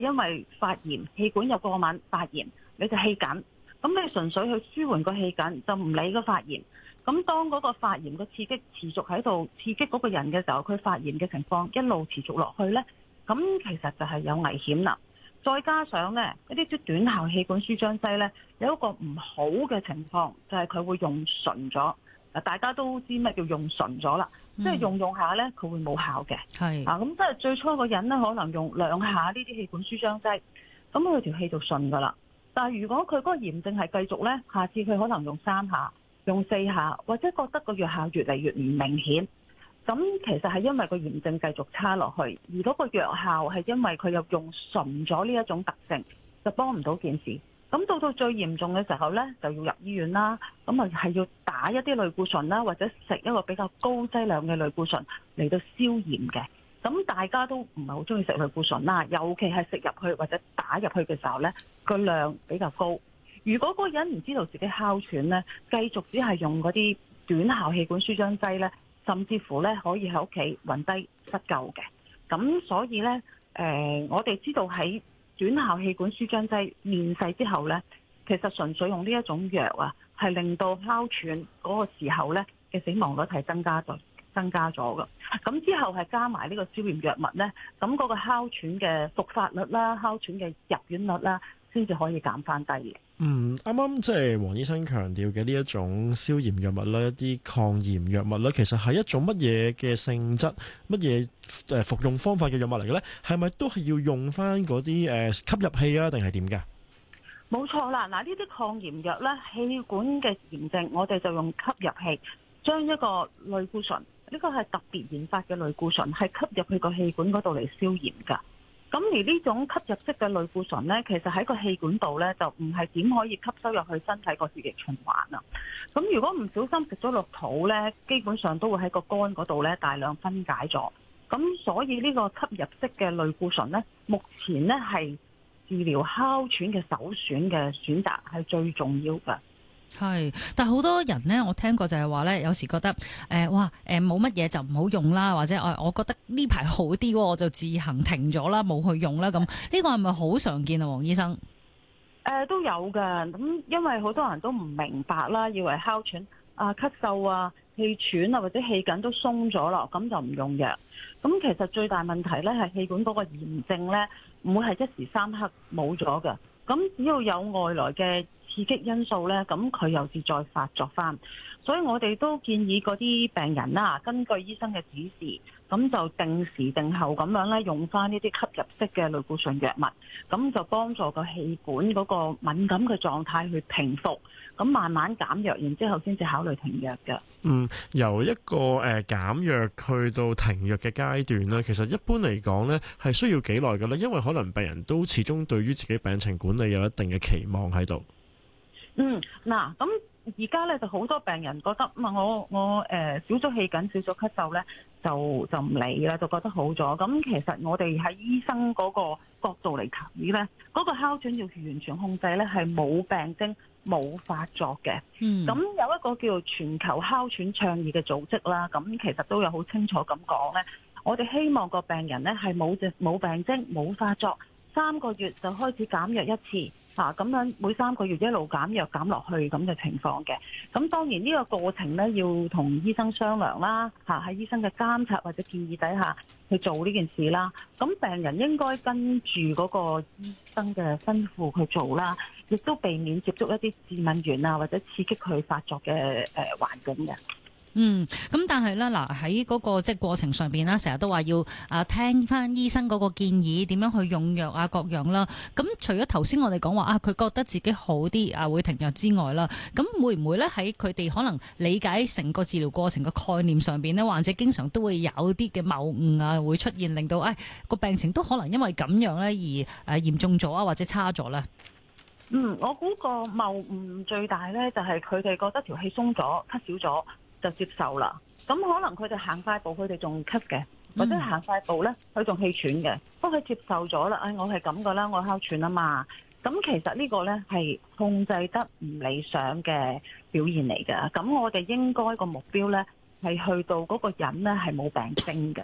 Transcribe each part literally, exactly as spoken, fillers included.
因為發炎，氣管有過敏發炎，你就氣緊，咁你純粹去舒緩個氣緊，就唔理個發炎。咁當嗰個發炎嘅刺激持續喺度刺激嗰個人嘅時候，佢發炎嘅情況一路持續落去呢，咁其實就係有危險啦。再加上呢，一啲短效氣管舒張劑呢，有一個唔好嘅情況，就係佢會用純咗。大家都知乜叫用純咗啦，即係用用下呢，佢會冇效嘅。 係啊，咁即係最初個人呢，可能用兩下呢啲氣管舒張劑，咁佢條氣就順噶啦。但係如果佢嗰個炎症係繼續呢，下次佢可能用三下、用四下，或者覺得個藥效越嚟越唔明顯。咁其實係因為個炎症繼續差落去，而嗰個藥效係因為佢又用純咗呢一種特性，就幫唔到件事。咁到到最嚴重嘅時候呢，就要入醫院啦。咁啊係要打一啲類固醇啦，或者食一個比較高劑量嘅類固醇嚟到消炎嘅。咁大家都唔係好中意食類固醇啦，尤其係食入去或者打入去嘅時候呢，個量比較高。如果嗰個人唔知道自己哮喘呢，繼續只係用嗰啲短效氣管舒張劑呢，甚至乎咧可以喺屋企暈低失救嘅。咁所以咧，誒、呃，我哋知道喺短效氣管舒張劑面世之後咧，其實純粹用呢一種藥啊，係令到哮喘嗰個時候咧嘅死亡率係增加咗，增加咗嘅。咁之後係加埋呢個消炎藥物咧，咁嗰個哮喘嘅復發率啦、哮喘嘅入院率啦，先至可以減翻低嘅。 嗯，啱啱即係黃醫生強調嘅呢一種消炎藥物啦，一啲抗炎藥物啦，其實係一種乜嘢嘅性質，乜嘢誒服用方法嘅藥物嚟嘅咧？係咪都係要用翻嗰啲誒吸入器啊，定係點㗎？ 冇錯啦，嗱呢啲抗炎藥咧，氣管嘅炎症，我哋就用吸入器，將一個類固醇，呢個係特別研發嘅類固醇，係吸入去個氣管嗰度嚟消炎㗎。咁而呢種吸入式嘅類固醇呢，其實喺個氣管度呢，就唔係點可以吸收入去身體個血液循環啊。咁如果唔小心食咗落肚呢，基本上都會喺個肝嗰度呢大量分解咗。咁所以呢個吸入式嘅類固醇呢，目前呢係治療哮喘嘅首選嘅選擇，係最重要㗎。 係，但係好多人咧，我聽過就係話咧，有時覺得誒、呃，哇，誒冇乜嘢就唔好用啦，或者我我覺得呢排好啲，我就自行停咗啦，冇去用啦。咁呢個係咪好常見啊，黃醫生？誒、 呃，都有㗎。咁因為好多人都唔明白啦，以為哮喘啊、咳嗽啊、氣喘啊或者氣緊都鬆咗咯，咁就唔用藥。咁其實最大問題咧係氣管嗰個炎症咧，唔會係一時三刻冇咗㗎。咁只要有外來嘅刺激因素呢，咁佢又是再發作翻，所以我哋都建議嗰啲病人啦，根據醫生嘅指示，咁就定時定候咁樣咧用翻呢啲吸入式嘅類固醇藥物，咁就幫助個氣管嗰個敏感嘅狀態去平復，咁慢慢減藥，然之後先至考慮停藥嘅。 嗯，由一個誒減藥去到停藥嘅階段咧，其實一般嚟講咧係需要幾耐嘅咧？因為可能病人都始終對於自己病情管理有一定嘅期望喺度。 嗯，嗱，咁而家咧就好多病人覺得，咁我我誒、呃、少咗氣緊，少咗咳嗽咧，就就唔理啦，就覺得好咗。咁其實我哋喺醫生嗰個角度嚟睇咧，嗰、嗰個哮喘要完全控制咧，係冇病徵、冇發作嘅。嗯，咁有一個叫做全球哮喘倡議嘅組織啦，咁其實都有好清楚咁講咧，我哋希望個病人咧係冇隻冇病徵、冇發作，三個月就開始減藥一次。啊，咁樣每三個月一路減藥減落去咁嘅情況嘅，咁當然呢個過程呢，要同醫生商量啦，嚇喺醫生嘅監察或者建議底下去做呢件事啦。咁病人應該跟住嗰個醫生嘅吩咐去做啦，亦都避免接觸一啲致敏源啊或者刺激佢發作嘅誒環境嘅。 嗯，咁但係咧嗱喺嗰個即係過程上邊啦，成日都話要啊聽翻醫生嗰個建議，點樣去用藥啊各樣啦。咁除咗頭先我哋講話啊，佢覺得自己好啲啊會停藥之外啦，咁會唔會咧喺佢哋可能理解成個治療過程嘅概念上邊呢？患者經常都會有啲嘅謬誤啊，會出現令到誒個病情都可能因為咁樣咧而誒嚴重咗啊或者差咗咧？ 嗯，我估個謬誤最大咧就係佢哋覺得條氣鬆咗，咳少咗。就接受啦，咁可能佢哋行快步，佢哋仲咳嘅，或者行快步呢，佢仲氣喘嘅，不過佢接受咗啦，唉，我係咁噶啦，我哮喘啊嘛，咁其實呢個呢，係控制得唔理想嘅表現嚟嘅，咁我哋應該個目標呢，係去到嗰個人呢，係冇病徵嘅，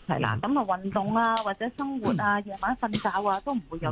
係啦，咁啊運動啊或者生活啊夜晚瞓覺啊都唔會有